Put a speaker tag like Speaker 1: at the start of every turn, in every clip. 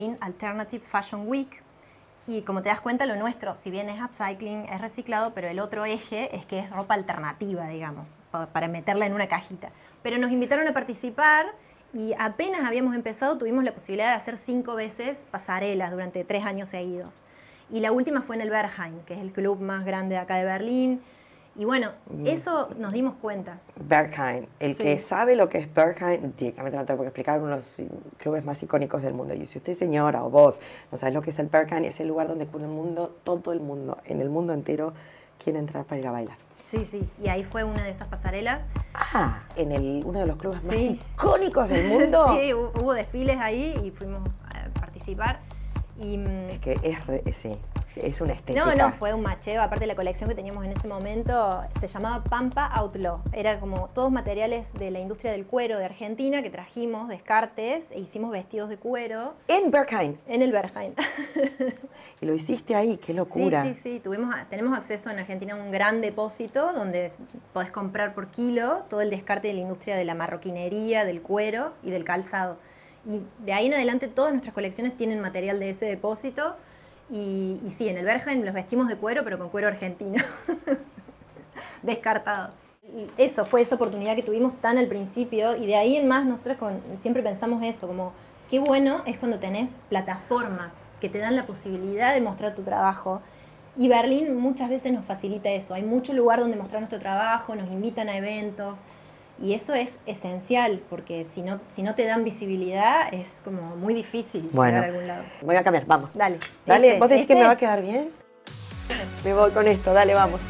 Speaker 1: Alternative Fashion Week. Y como te das cuenta, lo nuestro, si bien es upcycling, es reciclado, pero el otro eje es que es ropa alternativa, digamos, para meterla en una cajita. Pero nos invitaron a participar y apenas habíamos empezado, tuvimos la posibilidad de hacer 5 veces pasarelas durante 3 años seguidos. Y la última fue en el Berghain, que es el club más grande de acá de Berlín. Y bueno, eso nos dimos cuenta.
Speaker 2: Berghain. El que sabe lo que es Berghain, directamente no tengo por qué explicar, uno de los clubes más icónicos del mundo. Y si usted, señora, o vos, no sabes lo que es el Berghain, es el lugar donde por el mundo, todo el mundo, en el mundo entero, quiere entrar para ir a bailar.
Speaker 1: Sí, sí. Y ahí fue una de esas pasarelas.
Speaker 2: Ah, en uno de los clubes más icónicos del mundo.
Speaker 1: Sí, hubo desfiles ahí y fuimos a participar. Y,
Speaker 2: es que es una estética.
Speaker 1: No, fue un macheo. Aparte, la colección que teníamos en ese momento se llamaba Pampa Outlaw. Era como todos materiales de la industria del cuero de Argentina que trajimos, descartes, e hicimos vestidos de cuero.
Speaker 2: ¿En Berghain?
Speaker 1: En el Berghain.
Speaker 2: Y lo hiciste ahí, qué locura.
Speaker 1: Sí. Tenemos acceso en Argentina a un gran depósito donde podés comprar por kilo todo el descarte de la industria de la marroquinería, del cuero y del calzado. Y de ahí en adelante todas nuestras colecciones tienen material de ese depósito. Y sí, en el Berghain los vestimos de cuero, pero con cuero argentino. Descartado. Eso fue esa oportunidad que tuvimos tan al principio. Y de ahí en más nosotros siempre pensamos eso, como qué bueno es cuando tenés plataforma, que te dan la posibilidad de mostrar tu trabajo. Y Berlín muchas veces nos facilita eso. Hay mucho lugar donde mostrar nuestro trabajo, nos invitan a eventos. Y eso es esencial, porque si no te dan visibilidad, es como muy difícil llegar a algún lado.
Speaker 2: Voy a cambiar, vamos.
Speaker 1: Dale.
Speaker 2: ¿Vos decís que me va a quedar bien? Me voy con esto, dale, vamos.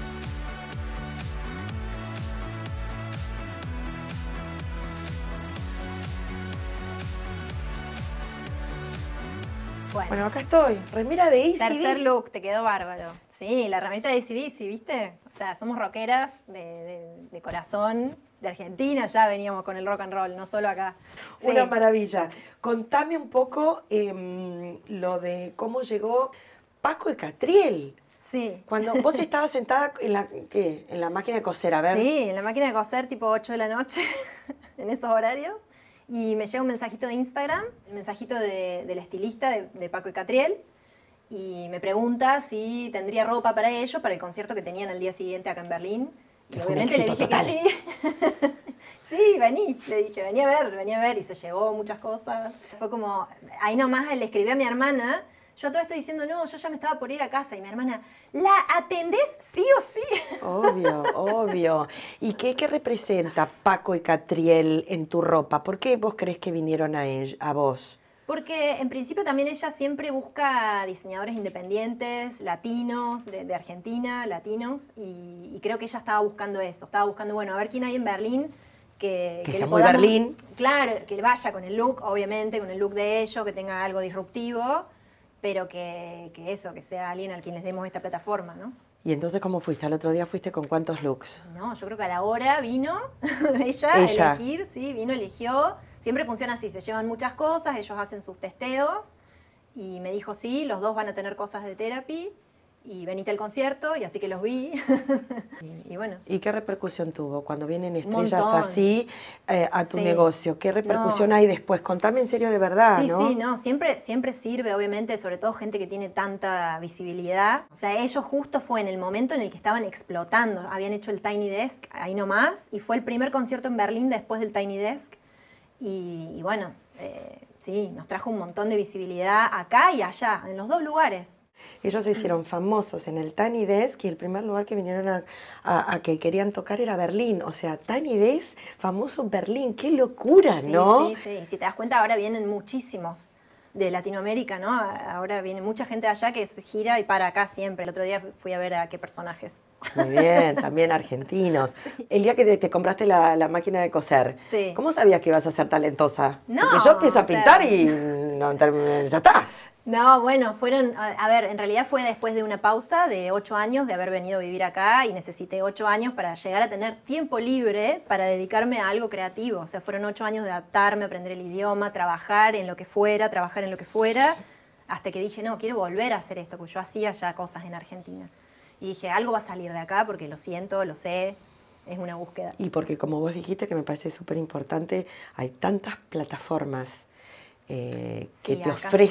Speaker 2: Bueno, acá estoy. Remera de AC/DC.
Speaker 1: Tercer look, te quedó bárbaro. Sí, la remerita de AC/DC, ¿viste? O sea, somos rockeras de corazón, de Argentina, ya veníamos con el rock and roll, no solo acá. Sí.
Speaker 2: Una maravilla. Contame un poco lo de cómo llegó Paco y Catriel.
Speaker 1: Sí.
Speaker 2: Cuando vos estabas sentada en la máquina de coser, a ver.
Speaker 1: Sí, en la máquina de coser tipo 8 de la noche, en esos horarios. Y me llega un mensajito de Instagram, el mensajito del estilista de Paco y Catriel, y me pregunta si tendría ropa para ellos, para el concierto que tenían al día siguiente acá en Berlín. Y obviamente le dije
Speaker 2: total.
Speaker 1: que sí. Sí, vení, le dije, vení a ver, y se llevó muchas cosas. Fue como, ahí nomás le escribí a mi hermana, yo todo esto diciendo, no, yo ya me estaba por ir a casa, y mi hermana, ¿la atendés sí o sí?
Speaker 2: Obvio, obvio. ¿Y qué representa Paco y Catriel en tu ropa? ¿Por qué vos crees que vinieron a vos?
Speaker 1: Porque en principio también ella siempre busca diseñadores independientes, latinos, de Argentina, latinos, y creo que ella estaba buscando eso. Estaba buscando, bueno, a ver quién hay en Berlín que
Speaker 2: sea muy Berlín.
Speaker 1: Claro, que vaya con el look, obviamente, con el look de ellos, que tenga algo disruptivo, pero que sea alguien al quien les demos esta plataforma, ¿no?
Speaker 2: ¿Y entonces cómo fuiste? ¿Al otro día fuiste con cuántos looks?
Speaker 1: No, yo creo que a la hora vino ella a elegir, sí, vino, eligió. Siempre funciona así, se llevan muchas cosas, ellos hacen sus testeos y me dijo, sí, los dos van a tener cosas de therapy y venite al concierto, y así que los vi. y bueno.
Speaker 2: ¿Y qué repercusión tuvo cuando vienen estrellas así a tu negocio? ¿Qué repercusión hay después? Contame en serio de verdad,
Speaker 1: sí,
Speaker 2: ¿no?
Speaker 1: Sí, no, siempre sirve, obviamente, sobre todo gente que tiene tanta visibilidad. O sea, ellos justo fue en el momento en el que estaban explotando. Habían hecho el Tiny Desk ahí nomás, y fue el primer concierto en Berlín después del Tiny Desk. Y bueno, sí, nos trajo un montón de visibilidad acá y allá, en los dos lugares.
Speaker 2: Ellos se hicieron famosos en el Tiny Desk y el primer lugar que vinieron a que querían tocar era Berlín. O sea, Tiny Desk, famoso en Berlín. ¡Qué locura!, ¿no?
Speaker 1: Sí. Y si te das cuenta, ahora vienen muchísimos de Latinoamérica, ¿no? Ahora viene mucha gente de allá que gira y para acá siempre. El otro día fui a ver a qué personajes.
Speaker 2: Muy bien, también argentinos. Sí. El día que te compraste la máquina de coser, ¿cómo sabías que ibas a ser talentosa?
Speaker 1: No,
Speaker 2: porque yo empiezo a pintar y no, ya está.
Speaker 1: No, bueno, a ver, en realidad fue después de una pausa de 8 años de haber venido a vivir acá, y necesité 8 años para llegar a tener tiempo libre para dedicarme a algo creativo. O sea, fueron 8 años de adaptarme, aprender el idioma, trabajar en lo que fuera, hasta que dije, no, quiero volver a hacer esto, porque yo hacía ya cosas en Argentina. Y dije, algo va a salir de acá porque lo siento, lo sé, es una búsqueda.
Speaker 2: Y porque como vos dijiste, que me parece súper importante, hay tantas plataformas que
Speaker 1: Sí,
Speaker 2: te
Speaker 1: acá
Speaker 2: ofrece